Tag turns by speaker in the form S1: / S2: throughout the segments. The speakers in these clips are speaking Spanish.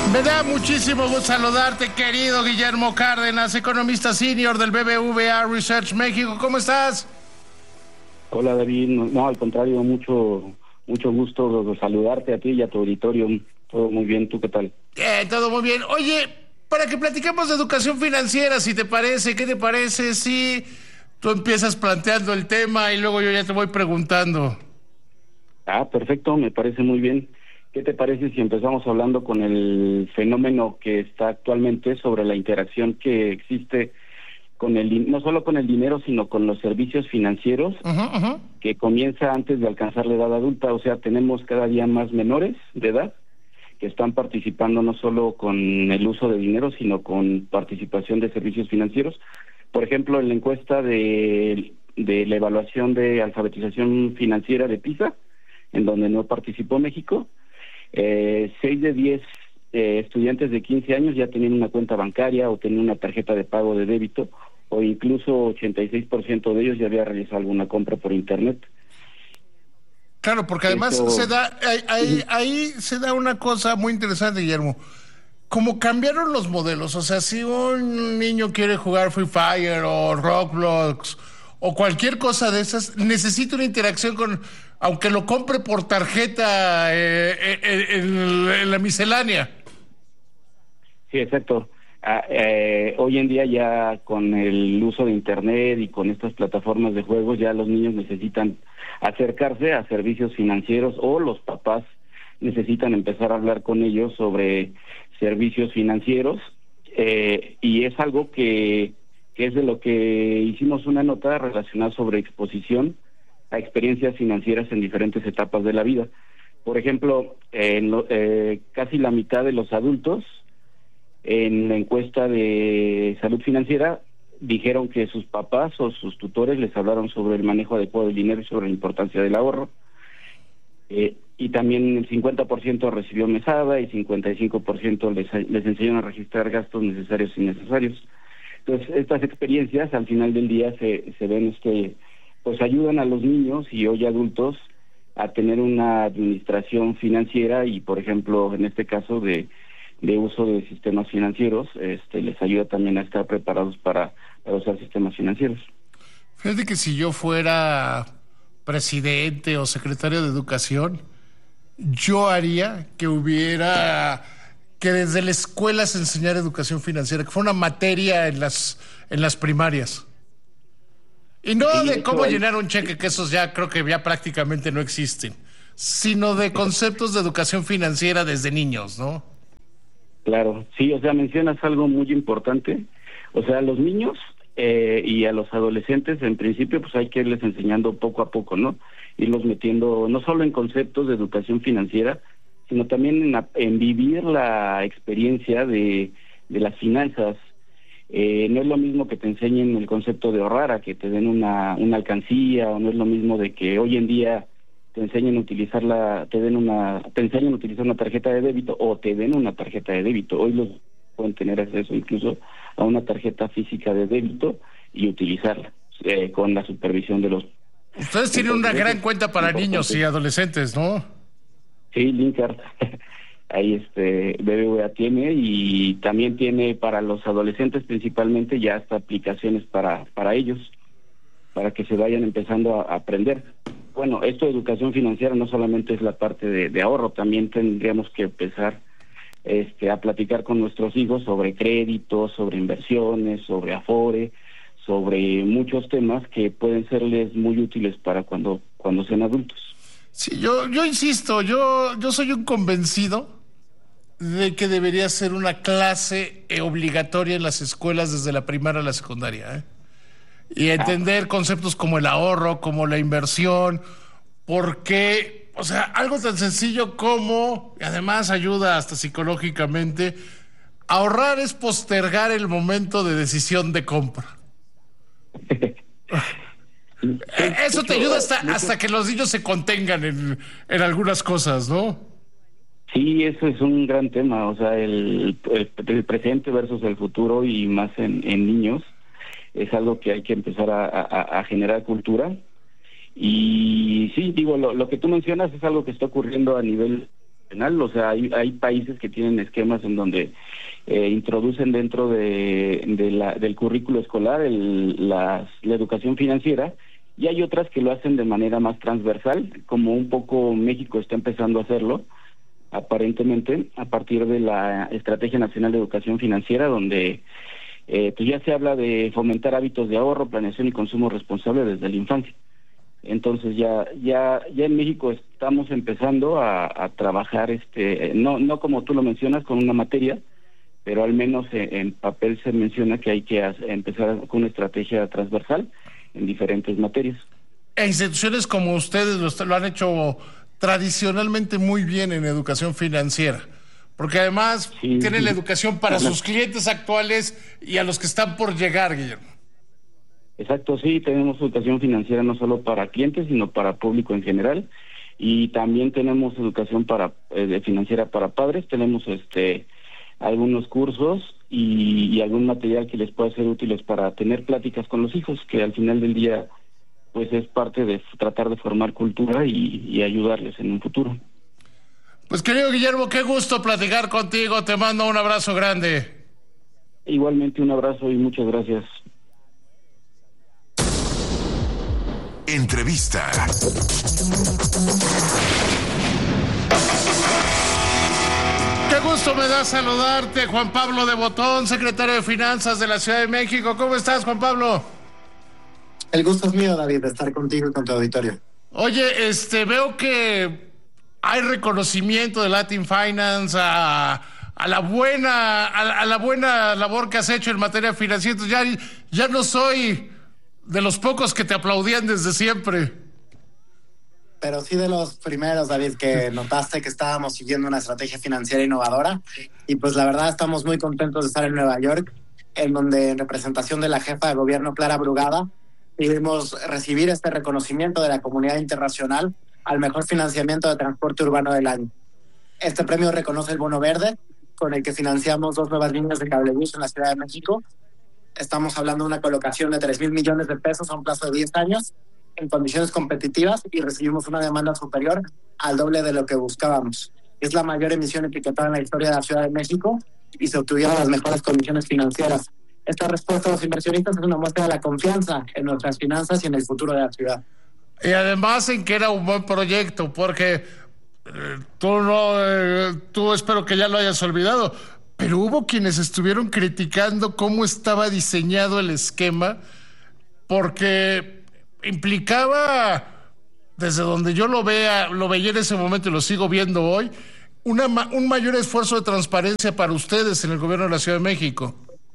S1: Me da muchísimo gusto saludarte, querido Guillermo Cárdenas, economista senior del BBVA Research México. ¿Cómo estás?
S2: Hola, David. No, al contrario, mucho gusto de saludarte a ti y a tu auditorio. Todo muy bien. ¿Tú qué tal?
S1: Todo muy bien. Oye, para que platiquemos de educación financiera, si te parece, ¿qué te parece si tú empiezas planteando el tema y luego yo ya te voy preguntando?
S2: Perfecto, me parece muy bien. ¿Qué te parece si empezamos hablando con el fenómeno que está actualmente sobre la interacción que existe con no solo con el dinero, sino con los servicios financieros, que comienza antes de alcanzar la edad adulta? O sea, tenemos cada día más menores de edad que están participando no solo con el uso de dinero, sino con participación de servicios financieros. Por ejemplo, en la encuesta de la evaluación de alfabetización financiera de PISA, en donde no participó México, 6 de 10 estudiantes de 15 años ya tenían una cuenta bancaria o tenían una tarjeta de pago de débito, o incluso 86% de ellos ya había realizado alguna compra por internet.
S1: Claro, porque además ahí se da una cosa muy interesante, Guillermo. Como cambiaron los modelos, o sea, si un niño quiere jugar Free Fire o Roblox o cualquier cosa de esas, necesita una interacción con, aunque lo compre por tarjeta en la miscelánea.
S2: Sí, exacto. Hoy en día ya con el uso de internet y con estas plataformas de juegos, ya los niños necesitan acercarse a servicios financieros, o los papás necesitan empezar a hablar con ellos sobre servicios financieros, y es algo que es de lo que hicimos una nota relacionada sobre exposición a experiencias financieras en diferentes etapas de la vida. Por ejemplo, casi la mitad de los adultos en la encuesta de salud financiera dijeron que sus papás o sus tutores les hablaron sobre el manejo adecuado del dinero y sobre la importancia del ahorro. Y también el 50% recibió mesada y 55% les enseñaron a registrar gastos necesarios e innecesarios. Entonces, estas experiencias al final del día se ven, pues ayudan a los niños y hoy adultos a tener una administración financiera y, por ejemplo, en este caso de uso de sistemas financieros, les ayuda también a estar preparados para usar sistemas financieros.
S1: Fíjate que si yo fuera presidente o secretario de Educación, yo haría que desde la escuela se enseñara educación financiera, que fuera una materia en las primarias. Y no
S2: Sí,
S1: de cómo llenar un cheque, que esos ya creo que ya prácticamente no existen, sino de conceptos de educación financiera desde niños, ¿no?
S2: Claro, sí, o sea, mencionas algo muy importante. O sea, a los niños y a los adolescentes, en principio, pues hay que irles enseñando poco a poco, ¿no? Irlos metiendo no solo en conceptos de educación financiera, sino también en vivir la experiencia de las finanzas. No es lo mismo que te enseñen el concepto de ahorrar a que te den una alcancía, o no es lo mismo de que hoy en día te enseñan a utilizar te enseñan a utilizar una tarjeta de débito o te den una tarjeta de débito. Hoy los pueden tener acceso incluso a una tarjeta física de débito y utilizarla con la supervisión de los...
S1: Ustedes tienen una gran cuenta para niños y adolescentes, ¿no?
S2: Sí, Linkard. Ahí BBVA tiene, y también tiene para los adolescentes principalmente ya hasta aplicaciones para ellos, para que se vayan empezando a aprender. Bueno, esto de educación financiera no solamente es la parte de ahorro, también tendríamos que empezar a platicar con nuestros hijos sobre créditos, sobre inversiones, sobre Afore, sobre muchos temas que pueden serles muy útiles para cuando sean adultos.
S1: Sí, yo insisto, yo soy un convencido de que debería ser una clase obligatoria en las escuelas desde la primaria a la secundaria, y entender conceptos como el ahorro, como la inversión, porque, o sea, algo tan sencillo como, y además ayuda hasta psicológicamente, ahorrar es postergar el momento de decisión de compra. Eso te ayuda hasta que los niños se contengan en algunas cosas, ¿no?
S2: Sí, eso es un gran tema, o sea, el presente versus el futuro, y más en niños. Es algo que hay que empezar a generar cultura. Y sí, digo, lo que tú mencionas es algo que está ocurriendo a nivel O sea, hay países que tienen esquemas en donde introducen dentro del currículo escolar la educación financiera, y hay otras que lo hacen de manera más transversal, como un poco México está empezando a hacerlo, aparentemente, a partir de la Estrategia Nacional de Educación Financiera, donde pues ya se habla de fomentar hábitos de ahorro, planeación y consumo responsable desde la infancia. Entonces ya en México estamos empezando a trabajar, no como tú lo mencionas, con una materia, pero al menos en papel se menciona que hay que empezar con una estrategia transversal en diferentes materias.
S1: E instituciones como ustedes lo han hecho tradicionalmente muy bien en educación financiera, porque además tienen la educación para sus clientes actuales y a los que están por llegar, Guillermo.
S2: Exacto, sí, tenemos educación financiera no solo para clientes, sino para público en general, y también tenemos educación financiera para padres. Tenemos algunos cursos y algún material que les pueda ser útiles para tener pláticas con los hijos, que al final del día pues es parte de tratar de formar cultura y ayudarles en un futuro.
S1: Pues querido Guillermo, qué gusto platicar contigo, te mando un abrazo grande.
S2: Igualmente un abrazo y muchas gracias.
S3: Entrevista.
S1: Qué gusto me da saludarte, Juan Pablo de Botón, secretario de Finanzas de la Ciudad de México. ¿Cómo estás, Juan Pablo?
S4: El gusto es mío, David, de estar contigo y con tu auditorio.
S1: Oye, veo que hay reconocimiento de Latin Finance a la buena labor que has hecho en materia financiera. Ya no soy de los pocos que te aplaudían desde siempre.
S4: Pero sí de los primeros, David, que notaste que estábamos siguiendo una estrategia financiera innovadora. Y pues la verdad estamos muy contentos de estar en Nueva York, en donde en representación de la jefa de gobierno, Clara Brugada, pudimos recibir este reconocimiento de la comunidad internacional al mejor financiamiento de transporte urbano del año. Este premio reconoce el bono verde, con el que financiamos 2 nuevas líneas de cablebús en la Ciudad de México. Estamos hablando de una colocación de 3,000 millones de pesos a un plazo de 10 años, en condiciones competitivas, y recibimos una demanda superior al doble de lo que buscábamos. Es la mayor emisión etiquetada en la historia de la Ciudad de México y se obtuvieron las mejores condiciones financieras. Esta respuesta a los inversionistas es una muestra de la confianza en nuestras finanzas y en el futuro de la ciudad.
S1: Y además en que era un buen proyecto, porque tú espero que ya lo hayas olvidado, pero hubo quienes estuvieron criticando cómo estaba diseñado el esquema, porque implicaba, desde donde yo lo veía en ese momento y lo sigo viendo hoy, un mayor esfuerzo de transparencia para ustedes en el gobierno de la Ciudad de México.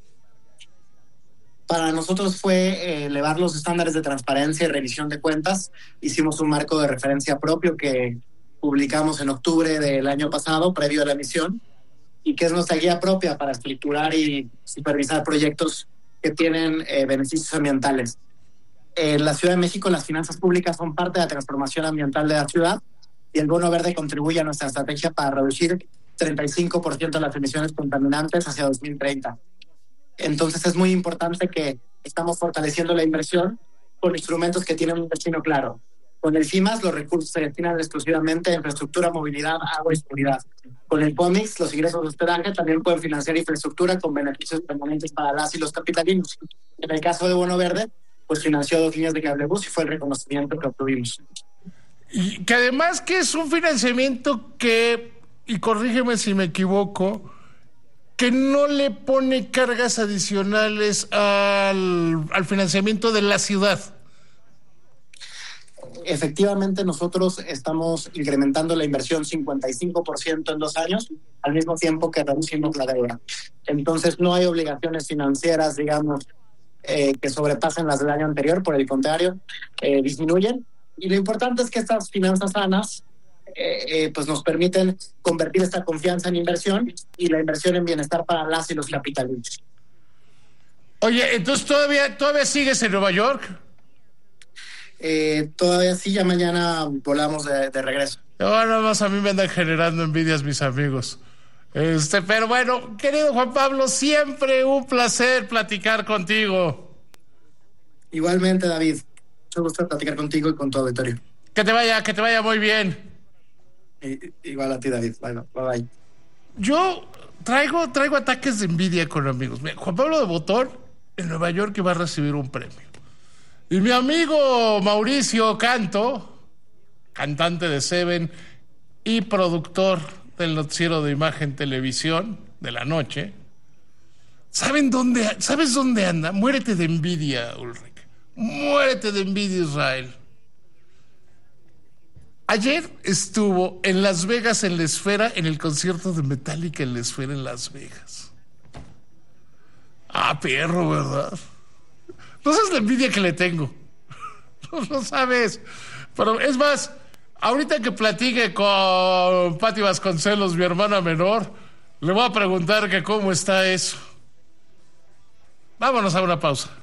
S4: Para nosotros fue elevar los estándares de transparencia y revisión de cuentas. Hicimos un marco de referencia propio que publicamos en octubre del año pasado, previo a la emisión, y que es nuestra guía propia para estructurar y supervisar proyectos que tienen beneficios ambientales. En la Ciudad de México, las finanzas públicas son parte de la transformación ambiental de la ciudad, y el bono verde contribuye a nuestra estrategia para reducir 35% de las emisiones contaminantes hacia 2030. Entonces es muy importante que estamos fortaleciendo la inversión con instrumentos que tienen un destino claro. Con el CIMAS los recursos se destinan exclusivamente a infraestructura, movilidad, agua y seguridad. Con el POMIX los ingresos de hospedaje también pueden financiar infraestructura con beneficios permanentes para las y los capitalinos. En el caso de Bono Verde, pues financió 2 líneas de cablebús y fue el reconocimiento que obtuvimos.
S1: Y que además que es un financiamiento que, y corrígeme si me equivoco, que no le pone cargas adicionales al financiamiento de la ciudad.
S4: Efectivamente, nosotros estamos incrementando la inversión 55% en 2 años, al mismo tiempo que reducimos la deuda. Entonces, no hay obligaciones financieras, digamos, que sobrepasen las del año anterior, por el contrario, disminuyen. Y lo importante es que estas finanzas sanas pues nos permiten convertir esta confianza en inversión y la inversión en bienestar para las y los capitalinos.
S1: Oye, entonces todavía sigues en Nueva York.
S4: Todavía sí, ya mañana volamos de regreso.
S1: Nada más a mí me andan generando envidias mis amigos. Pero bueno, querido Juan Pablo, siempre un placer platicar contigo.
S4: Igualmente, David, mucho gusto platicar contigo y con tu auditorio.
S1: Que te vaya muy bien.
S4: Igual a ti, David. Bueno, bye bye.
S1: Yo traigo ataques de envidia con amigos. Mira, Juan Pablo de Botón en Nueva York iba a recibir un premio. Y mi amigo Mauricio Canto, cantante de Seven y productor del noticiero de Imagen Televisión de la noche, ¿sabes dónde anda? Muérete de envidia, Ulrich. Muérete de envidia, Israel. Ayer estuvo en Las Vegas, en la Esfera, en el concierto de Metallica en la Esfera en Las Vegas. Ah, perro, ¿verdad? No sabes la envidia que le tengo. No lo sabes. Pero es más, ahorita que platique con Pati Vasconcelos, mi hermana menor, le voy a preguntar que cómo está eso. Vámonos a una pausa.